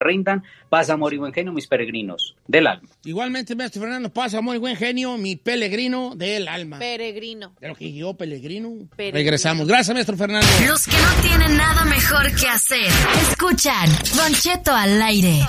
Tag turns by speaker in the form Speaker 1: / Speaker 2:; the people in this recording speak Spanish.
Speaker 1: rindan. Paz, amor y buen genio, mis peregrinos del alma.
Speaker 2: Igualmente, maestro Fernando, paz, amor y buen genio, mi peregrino del alma.
Speaker 3: Peregrino.
Speaker 2: De lo que yo, peregrino. Regresamos. Gracias, maestro Fernando.
Speaker 4: Los que no tienen nada mejor que hacer, escuchan Don Cheto al aire.